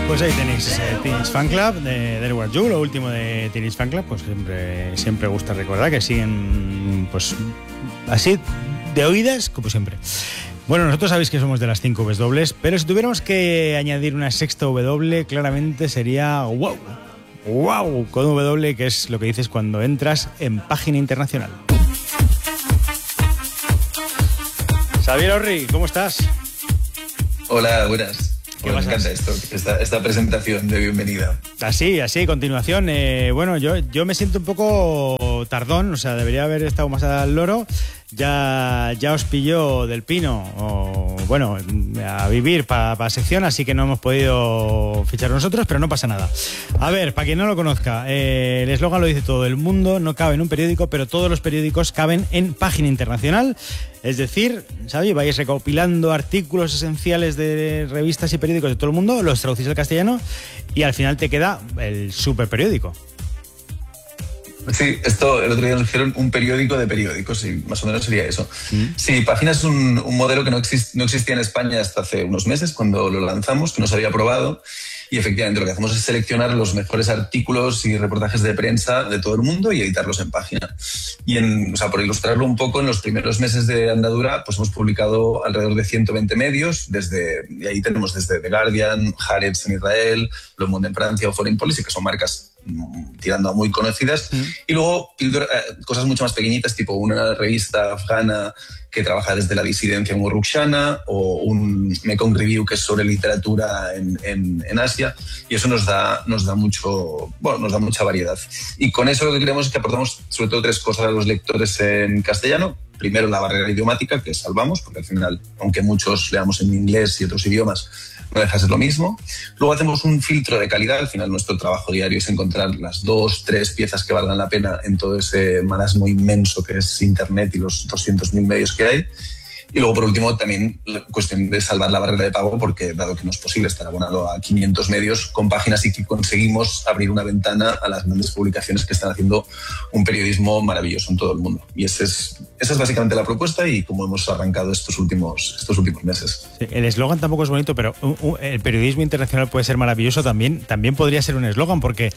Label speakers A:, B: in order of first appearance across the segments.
A: Pues ahí tenéis Teenage Fan Club de There Was You, lo último de Teenage Fan Club. Pues siempre gusta recordar que siguen pues así de oídas como siempre. Bueno, nosotros sabéis que somos de las 5 W, pero si tuviéramos que añadir una sexta W, claramente sería wow. Wow, con W, que es lo que dices cuando entras en página internacional. Xavier Orri, ¿cómo estás?
B: Hola, buenas.
A: Me
B: encanta esta presentación de bienvenida.
A: Así, continuación. Bueno, yo me siento un poco tardón, o sea, debería haber estado más al loro. Ya os pilló del pino, o bueno, a vivir para sección, así que no hemos podido fichar nosotros, pero no pasa nada. A ver, para quien no lo conozca, el eslogan lo dice todo: el mundo no cabe en un periódico, pero todos los periódicos caben en página internacional. Es decir, ¿sabéis? Vais recopilando artículos esenciales de revistas y periódicos de todo el mundo, los traducís al castellano y al final te queda el super periódico.
B: Sí, esto el otro día nos dijeron un periódico de periódicos, y más o menos sería eso. Sí, Página es un modelo que no existía en España hasta hace unos meses, cuando lo lanzamos, que no se había probado. Y efectivamente lo que hacemos es seleccionar los mejores artículos y reportajes de prensa de todo el mundo y editarlos en página. Y por ilustrarlo un poco, en los primeros meses de andadura pues hemos publicado alrededor de 120 medios, y ahí tenemos desde The Guardian, Haaretz en Israel, Le Monde en Francia o Foreign Policy, que son marcas tirando a muy conocidas. Y luego cosas mucho más pequeñitas, tipo una revista afgana que trabaja desde la disidencia en Urukshana, o un Mekong Review que es sobre literatura en Asia, y eso nos da mucha variedad. Y con eso lo que queremos es que aportamos sobre todo 3 cosas a los lectores en castellano. Primero, la barrera idiomática, que salvamos, porque al final, aunque muchos leamos en inglés y otros idiomas, no deja de ser lo mismo. Luego hacemos un filtro de calidad. Al final nuestro trabajo diario es encontrar las 2-3 piezas que valgan la pena en todo ese marasmo inmenso que es Internet y los 200.000 medios que hay. Y luego, por último, también la cuestión de salvar la barrera de pago, porque dado que no es posible estar abonado a 500 medios con páginas, y que conseguimos abrir una ventana a las grandes publicaciones que están haciendo un periodismo maravilloso en todo el mundo. Y esa es básicamente la propuesta y cómo hemos arrancado estos últimos meses. Sí,
A: el eslogan tampoco es bonito, pero el periodismo internacional puede ser maravilloso también podría ser un eslogan, porque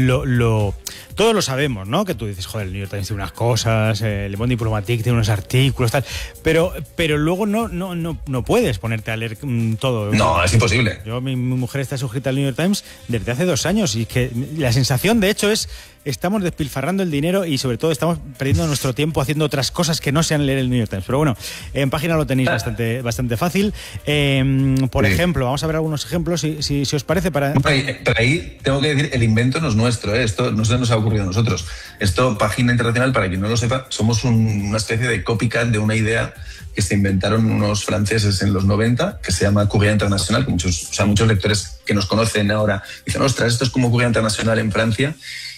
A: todos lo sabemos, ¿no? Que tú dices, joder, el New York Times tiene unas cosas, el Le Monde Diplomatique tiene unos artículos, tal, pero luego no puedes ponerte a leer todo.
B: No, es imposible.
A: Mi mujer está suscrita al New York Times desde hace 2 años, y que la sensación, de hecho, es estamos despilfarrando el dinero y sobre todo estamos perdiendo nuestro tiempo haciendo otras cosas que no sean leer el New York Times. Pero bueno, en página lo tenéis bastante fácil. Por ejemplo, vamos a ver algunos ejemplos, si os parece. Pero
B: ahí tengo que decir, el invento no es nuestro, ¿eh? Esto no se nos ha ocurrido a nosotros. Esto, Página Internacional, para quien no lo sepa, somos una especie de copycat de una idea que se inventaron unos franceses en los 90, que se llama Courrier International, que muchos lectores que nos conocen ahora dicen, ostras, esto es como Courrier International en Francia.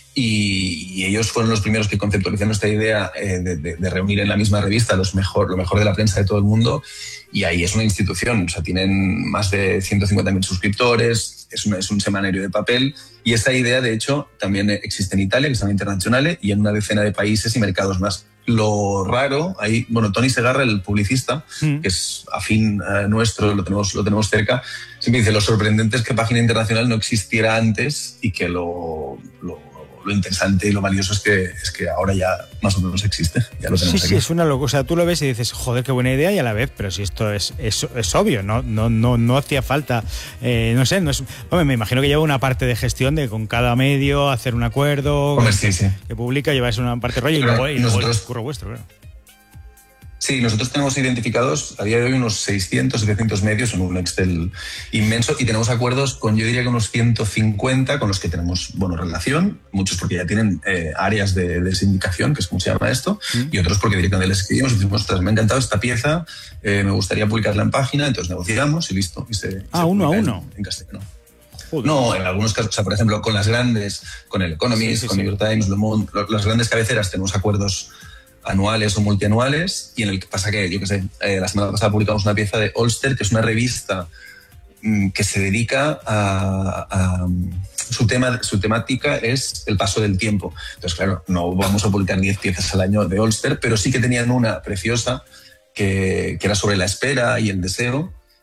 B: Y ellos fueron los primeros que conceptualizaron esta idea de reunir en la misma revista lo mejor de la prensa de todo el mundo, y ahí es una institución, o sea, tienen más de 150.000 suscriptores, es un semanario de papel, y esta idea, de hecho, también existe en Italia, que se llama Internazionale, y en una decena de países y mercados más. Lo raro, ahí, Tony Segarra, el publicista, que es afín nuestro, lo tenemos cerca, siempre dice, lo sorprendente es que Página Internacional no existiera antes, y que lo interesante y lo valioso es que ahora ya más o menos existe. Ya lo tenemos aquí.
A: Sí, es una locura. O sea, tú lo ves y dices, joder, qué buena idea, y a la vez, pero si esto es obvio, no hacía falta, no sé, me imagino que lleva una parte de gestión de con cada medio hacer un acuerdo.
B: Sí.
A: Que publica, lleváis una parte de rollo, y luego el curro vuestro, claro.
B: Sí, nosotros tenemos identificados a día de hoy unos 600, 700 medios en un Excel inmenso, y tenemos acuerdos con, yo diría que unos 150 con los que tenemos relación, muchos porque ya tienen áreas de sindicación, que es como se llama esto, y otros porque directamente les escribimos y decimos, ostras, me ha encantado esta pieza, me gustaría publicarla en página, entonces negociamos y listo. Y se
A: uno a uno.
B: En castellano. No, en algunos casos, por ejemplo, con las grandes, con el Economist, con New York Times, Le Monde, las grandes cabeceras, tenemos acuerdos anuales o multianuales, y en el que pasa que, la semana pasada publicamos una pieza de Ulster, que es una revista que se dedica a su temática es el paso del tiempo. Entonces, claro, no vamos a publicar 10 piezas al año de Ulster, pero sí que tenían una preciosa que era sobre la espera y el deseo,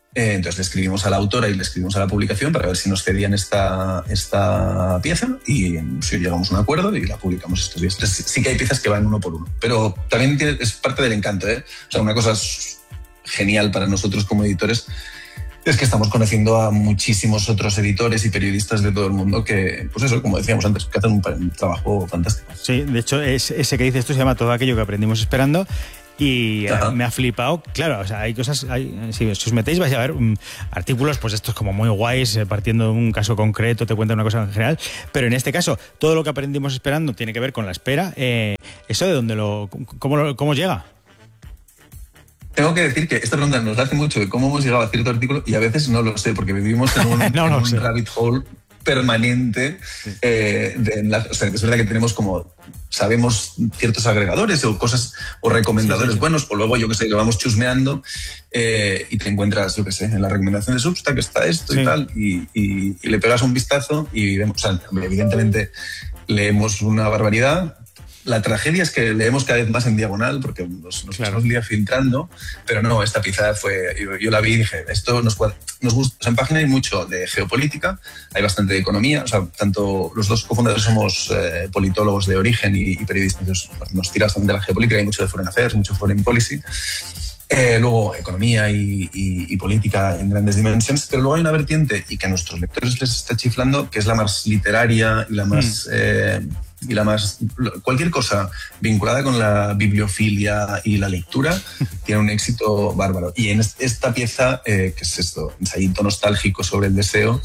B: Entonces le escribimos a la autora y le escribimos a la publicación para ver si nos cedían esta pieza y si llegamos a un acuerdo y la publicamos estos días. Entonces, sí que hay piezas que van uno por uno, pero también es parte del encanto, ¿eh? O sea, una cosa genial para nosotros como editores es que estamos conociendo a muchísimos otros editores y periodistas de todo el mundo que, pues eso, como decíamos antes, que hacen un trabajo fantástico.
A: Sí, de hecho, ese que dices tú se llama Todo aquello que aprendimos esperando. Y me ha flipado, claro, o sea, hay cosas, si os metéis vais a ver artículos, pues estos como muy guays, partiendo de un caso concreto, te cuentan una cosa en general, pero en este caso, todo lo que aprendimos esperando tiene que ver con la espera. ¿Eso de dónde cómo llega?
B: Tengo que decir que esta pregunta nos hace mucho de cómo hemos llegado a cierto artículo y a veces no lo sé, porque vivimos en un, un rabbit hole permanente. Sí. O sea, es verdad que tenemos sabemos ciertos agregadores o cosas o recomendadores buenos, o luego yo que sé, que vamos chusmeando y te encuentras, yo que sé, en la recomendación de Substack que está esto y tal, y le pegas un vistazo y vemos, o sea, evidentemente leemos una barbaridad. La tragedia es que leemos cada vez más en diagonal porque nos pasamos el día filtrando, pero no, esta pieza fue... Yo la vi y dije, esto nos gusta. O sea, en página hay mucho de geopolítica, hay bastante de economía, o sea, tanto los dos cofundadores somos politólogos de origen y periodistas, entonces nos tira bastante de la geopolítica, hay mucho de foreign affairs, mucho foreign policy. Luego economía y política en grandes dimensiones, pero luego hay una vertiente y que a nuestros lectores les está chiflando, que es la más literaria y la más... cualquier cosa vinculada con la bibliofilia y la lectura tiene un éxito bárbaro. Y en esta pieza, que es esto, ensayito nostálgico sobre el deseo,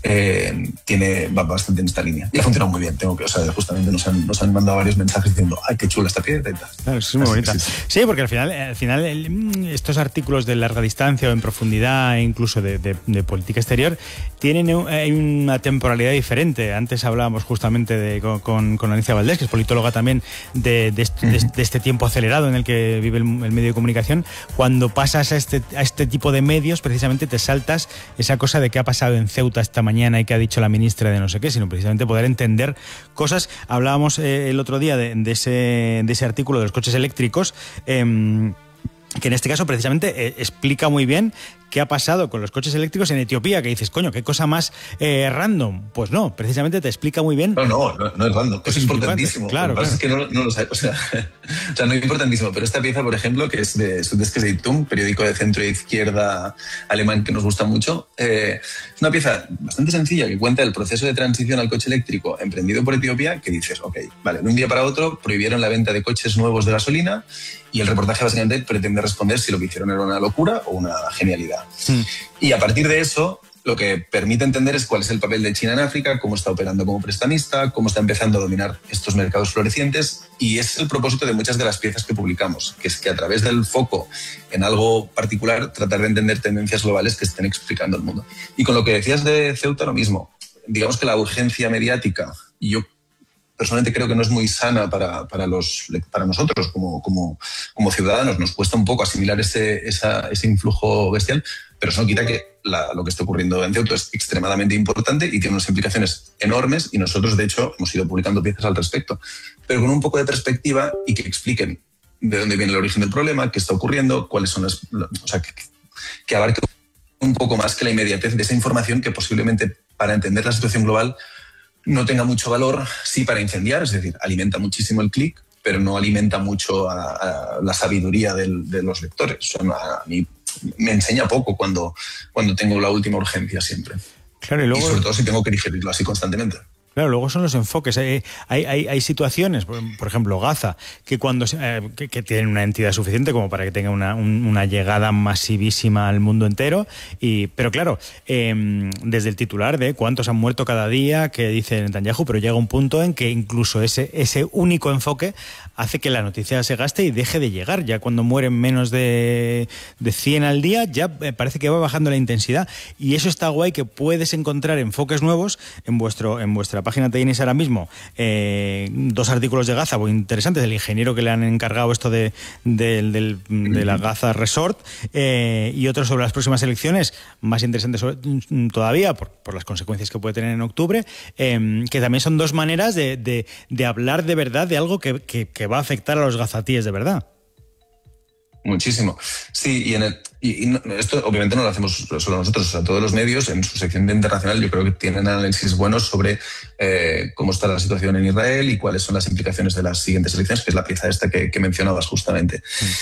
B: va bastante en esta línea. Y ha funcionado muy bien. Justamente nos han mandado varios mensajes diciendo ¡ay, qué chula esta pieza! Y tal.
A: Claro, es muy bonita. Sí, porque al final estos artículos de larga distancia o en profundidad, incluso de política exterior, tienen una temporalidad diferente. Antes hablábamos justamente con Alicia Valdés, que es politóloga también, de este tiempo acelerado en el que vive el medio de comunicación. Cuando pasas a este tipo de medios, precisamente te saltas esa cosa de qué ha pasado en Ceuta esta mañana y qué ha dicho la ministra de no sé qué, sino precisamente poder entender cosas. Hablábamos el otro día de ese artículo de los coches eléctricos, que en este caso precisamente explica muy bien qué ha pasado con los coches eléctricos en Etiopía, que dices, coño, qué cosa más random. Pues no, precisamente te explica muy bien.
B: No es random, es importantísimo.
A: Claro,
B: lo que pasa es que no lo sabes. O sea, no es importantísimo, pero esta pieza, por ejemplo, que es de Süddeutsche Zeitung, periódico de centro e izquierda alemán que nos gusta mucho, es una pieza bastante sencilla que cuenta el proceso de transición al coche eléctrico emprendido por Etiopía, que dices, ok, vale, de un día para otro prohibieron la venta de coches nuevos de gasolina y el reportaje básicamente pretende responder si lo que hicieron era una locura o una genialidad. Y a partir de eso, lo que permite entender es cuál es el papel de China en África, cómo está operando como prestamista, cómo está empezando a dominar estos mercados florecientes, y es el propósito de muchas de las piezas que publicamos, que es que a través del foco en algo particular, tratar de entender tendencias globales que estén explicando el mundo. Y con lo que decías de Ceuta, lo mismo. Digamos que la urgencia mediática, y yo personalmente creo que no es muy sana para nosotros como ciudadanos, nos cuesta un poco asimilar ese influjo bestial, pero eso no quita que lo que está ocurriendo en Ceuta es extremadamente importante y tiene unas implicaciones enormes, y nosotros, de hecho, hemos ido publicando piezas al respecto, pero con un poco de perspectiva y que expliquen de dónde viene el origen del problema, qué está ocurriendo, cuáles son que abarque un poco más que la inmediatez de esa información que posiblemente, para entender la situación global, no tenga mucho valor, sí, para incendiar, es decir, alimenta muchísimo el clic, pero no alimenta mucho a la sabiduría de los lectores. O sea, a mí me enseña poco cuando tengo la última urgencia siempre.
A: Claro, y
B: sobre todo si tengo que digerirlo así constantemente.
A: Claro, luego son los enfoques. Hay situaciones, por ejemplo, Gaza, que que tienen una entidad suficiente como para que tenga una llegada masivísima al mundo entero. Pero claro, desde el titular de cuántos han muerto cada día, que dice Netanyahu, pero llega un punto en que incluso ese único enfoque hace que la noticia se gaste y deje de llegar. Ya cuando mueren menos de 100 al día, ya parece que va bajando la intensidad. Y eso está guay, que puedes encontrar enfoques nuevos en vuestra página. Tenéis ahora mismo 2 artículos de Gaza muy interesantes, del ingeniero que le han encargado esto de la Gaza Resort, y otros sobre las próximas elecciones, más interesantes todavía por las consecuencias que puede tener en octubre, que también son 2 maneras de hablar de verdad de algo que va a afectar a los gazatíes de verdad.
B: Muchísimo. Sí, y esto obviamente no lo hacemos solo nosotros, o sea, todos los medios en su sección de internacional yo creo que tienen análisis buenos sobre cómo está la situación en Israel y cuáles son las implicaciones de las siguientes elecciones, que es la pieza esta que mencionabas justamente.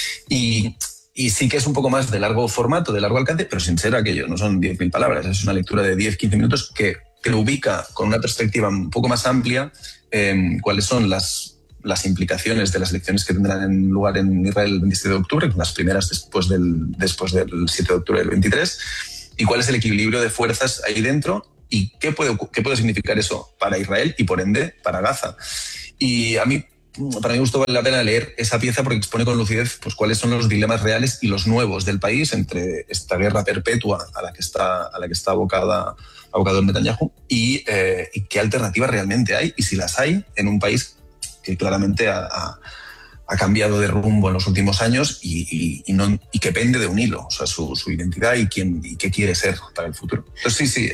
B: Y sí que es un poco más de largo formato, de largo alcance, pero sin ser aquello, no son 10.000 palabras, es una lectura de 10-15 minutos que lo ubica con una perspectiva un poco más amplia, cuáles son las implicaciones de las elecciones que tendrán lugar en Israel el 27 de octubre, las primeras después del 7 de octubre del 23, y cuál es el equilibrio de fuerzas ahí dentro y qué puede significar eso para Israel y, por ende, para Gaza. Y para mí gustó, vale la pena leer esa pieza porque expone con lucidez pues, cuáles son los dilemas reales y los nuevos del país entre esta guerra perpetua a la que está abocado el Netanyahu y qué alternativas realmente hay, y si las hay en un país que claramente ha cambiado de rumbo en los últimos años y que pende de un hilo, o sea, su identidad y qué quiere ser para el futuro. Entonces, sí,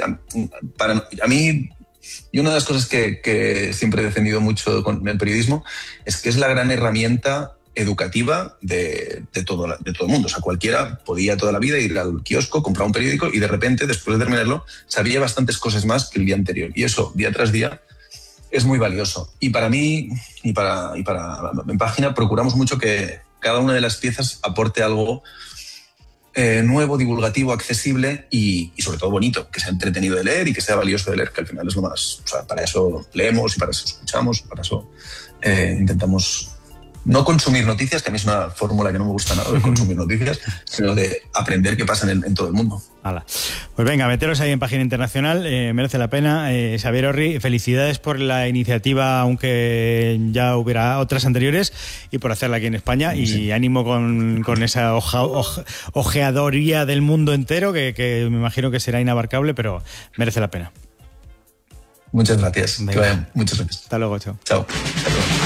B: a mí, y una de las cosas que siempre he defendido mucho con el periodismo es que es la gran herramienta educativa de todo el mundo. O sea, cualquiera podía toda la vida ir al kiosco, comprar un periódico y de repente, después de terminarlo, sabía bastantes cosas más que el día anterior. Y eso, día tras día, es muy valioso. Y para mí y para mi página procuramos mucho que cada una de las piezas aporte algo nuevo, divulgativo, accesible y sobre todo bonito, que sea entretenido de leer y que sea valioso de leer, que al final es lo más... O sea, para eso leemos y para eso escuchamos, para eso intentamos no consumir noticias, que a mí es una fórmula que no me gusta nada de consumir noticias, sino de aprender qué pasa en todo el mundo.
A: Hala. Pues venga, meteros ahí en Página Internacional, merece la pena. Xavier Orri, felicidades por la iniciativa, aunque ya hubiera otras anteriores, y por hacerla aquí en España, sí. Y ánimo con esa ojeadoría del mundo entero, que me imagino que será inabarcable, pero merece la pena.
B: Muchas gracias. Muchas gracias.
A: Hasta luego, chao.
B: Chao.